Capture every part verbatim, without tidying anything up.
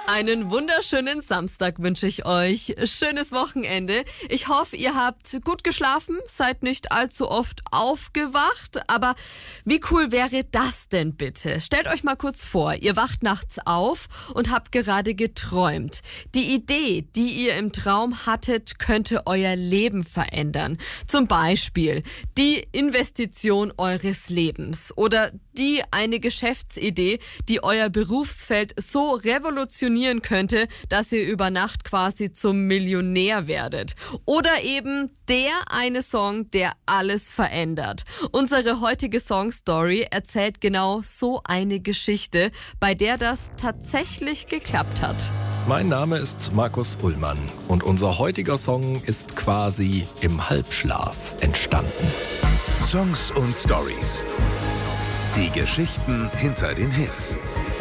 Einen wunderschönen Samstag wünsche ich euch. Schönes Wochenende. Ich hoffe, ihr habt gut geschlafen, seid nicht allzu oft aufgewacht. Aber wie cool wäre das denn bitte? Stellt euch mal kurz vor, ihr wacht nachts auf und habt gerade geträumt. Die Idee, die ihr im Traum hattet, könnte euer Leben verändern. Zum Beispiel die Investition eures Lebens oder die eine Geschäftsidee, die euer Berufsfeld so revolutionieren könnte, dass ihr über Nacht quasi zum Millionär werdet. Oder eben der eine Song, der alles verändert. Unsere heutige Songstory erzählt genau so eine Geschichte, bei der das tatsächlich geklappt hat. Mein Name ist Markus Ullmann und unser heutiger Song ist quasi im Halbschlaf entstanden. Songs und Stories. Die Geschichten hinter den Hits.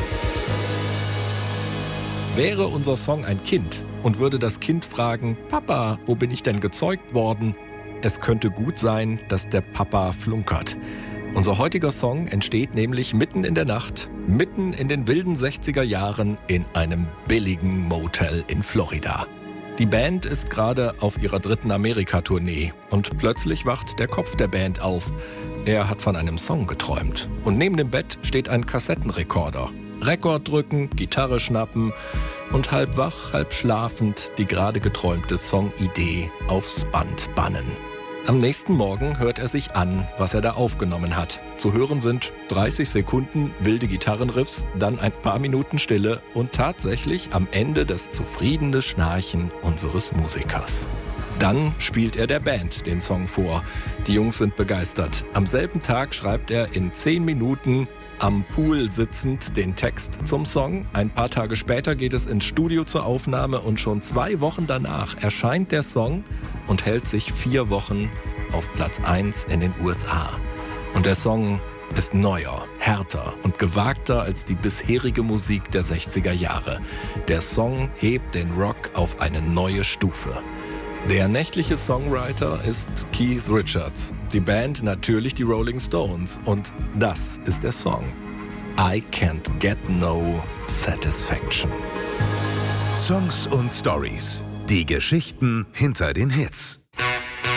Wäre unser Song ein Kind und würde das Kind fragen, Papa, wo bin ich denn gezeugt worden? Es könnte gut sein, dass der Papa flunkert. Unser heutiger Song entsteht nämlich mitten in der Nacht, mitten in den wilden sechziger Jahren in einem billigen Motel in Florida. Die Band ist gerade auf ihrer dritten Amerika-Tournee und plötzlich wacht der Kopf der Band auf. Er hat von einem Song geträumt und neben dem Bett steht ein Kassettenrekorder. Rekord drücken, Gitarre schnappen und halb wach, halb schlafend die gerade geträumte Songidee aufs Band bannen. Am nächsten Morgen hört er sich an, was er da aufgenommen hat. Zu hören sind dreißig Sekunden wilde Gitarrenriffs, dann ein paar Minuten Stille und tatsächlich am Ende das zufriedene Schnarchen unseres Musikers. Dann spielt er der Band den Song vor. Die Jungs sind begeistert. Am selben Tag schreibt er in zehn Minuten am Pool sitzend den Text zum Song. Ein paar Tage später geht es ins Studio zur Aufnahme und schon zwei Wochen danach erscheint der Song und hält sich vier Wochen auf Platz eins in den U S A. Und der Song ist neuer, härter und gewagter als die bisherige Musik der sechziger Jahre. Der Song hebt den Rock auf eine neue Stufe. Der nächtliche Songwriter ist Keith Richards, die Band natürlich die Rolling Stones und das ist der Song I Can't Get No Satisfaction. Songs und Stories. Die Geschichten hinter den Hits.